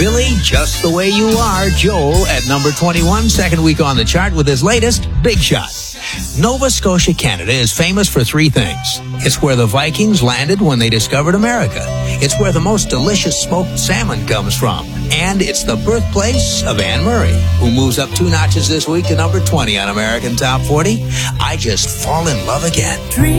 Billy, Just the Way You Are, Joel at number 21, second week on the chart with his latest, Big Shot. Nova Scotia, Canada is famous for three things. It's where the Vikings landed when they discovered America. It's where the most delicious smoked salmon comes from. And it's the birthplace of Anne Murray, who moves up 2 notches this week to number 20 on American Top 40. I Just Fall in Love Again.